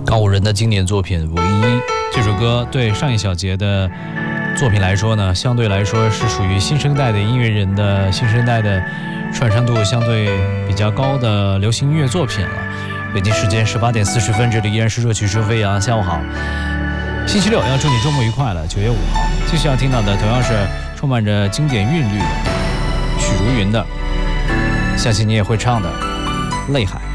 告人的经典作品《唯一》。这首歌对上一小节的作品来说呢，相对来说是属于新生代的音乐人的新生代的传唱度相对比较高的流行音乐作品了。北京时间18点40分，这里依然是热曲说飞扬。下午好，星期六要祝你周末愉快了。9月5号，继续要听到的同样是充满着经典韵律的许茹芸的，相信你也会唱的《泪海》。